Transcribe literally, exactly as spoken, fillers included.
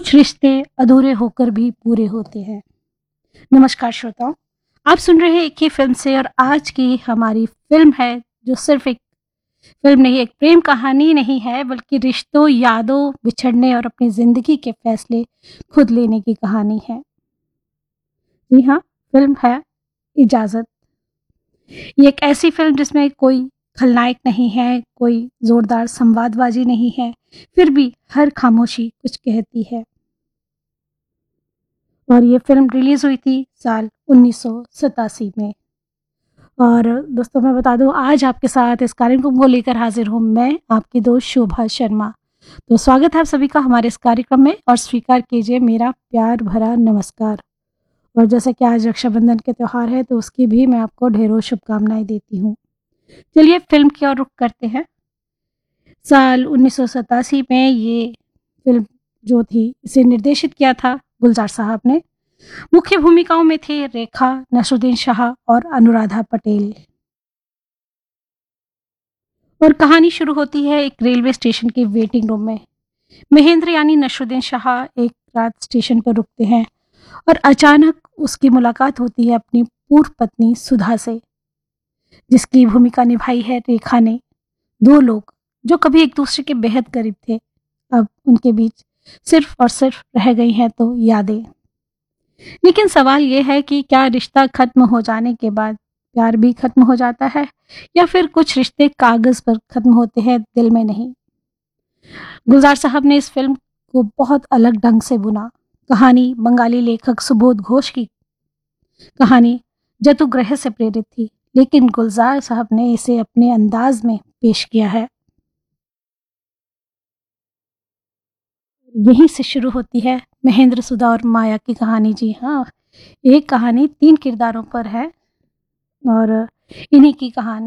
कुछ रिश्ते अधूरे होकर भी पूरे होते हैं। नमस्कार श्रोताओं, आप सुन रहे हैं एक ही फिल्म से और आज की हमारी फिल्म है जो सिर्फ एक फिल्म नहीं, एक प्रेम कहानी नहीं है बल्कि रिश्तों, यादों, बिछड़ने और अपनी ज़िंदगी के फैसले खुद लेने की कहानी है। जी हाँ, फिल्म है इजाज़त। ये एक ऐसी फिल्म जिसमें कोई खलनायक नहीं है, कोई ज़ोरदार संवादबाजी नहीं है, फिर भी हर खामोशी कुछ कहती है। और ये फिल्म रिलीज़ हुई थी साल उन्नीस सौ सतासी में। और दोस्तों मैं बता दूँ, आज आपके साथ इस कार्यक्रम को लेकर हाज़िर हूँ मैं, आपकी दोस्त शोभा शर्मा। तो स्वागत है आप सभी का हमारे इस कार्यक्रम में और स्वीकार कीजिए मेरा प्यार भरा नमस्कार। और जैसा कि आज रक्षाबंधन के त्यौहार है तो उसकी भी मैं आपको ढेरों शुभकामनाएं देती हूँ। चलिए फिल्म की ओर रुख करते हैं। साल उन्नीस सौ सतासी में ये फिल्म जो थी, इसे निर्देशित किया था गुलजार साहब ने। मुख्य भूमिकाओं में थे रेखा, नसरुद्दीन शाह और अनुराधा पटेल। और कहानी शुरू होती है एक रेलवे स्टेशन के वेटिंग रूम में। महेंद्र यानी नसरुद्दीन शाह एक रात स्टेशन पर रुकते हैं और अचानक उसकी मुलाकात होती है अपनी पूर्व पत्नी सुधा से, जिसकी भूमिका निभाई है रेखा ने। दो लोग जो कभी एक दूसरे के बेहद करीब थे, अब उनके बीच सिर्फ और सिर्फ रह गई हैं तो यादें। लेकिन सवाल ये है कि क्या रिश्ता खत्म हो जाने के बाद प्यार भी खत्म हो जाता है, या फिर कुछ रिश्ते कागज पर खत्म होते हैं, दिल में नहीं। गुलजार साहब ने इस फिल्म को बहुत अलग ढंग से बुना। कहानी बंगाली लेखक सुबोध घोष की कहानी जतुग्रह से प्रेरित थी, लेकिन गुलजार साहब ने इसे अपने अंदाज में पेश किया है। यहीं से शुरू होती है महेंद्र, सुधा और माया की कहानी। जी हाँ, एक कहानी तीन किरदारों पर है और इन्हीं की कहानी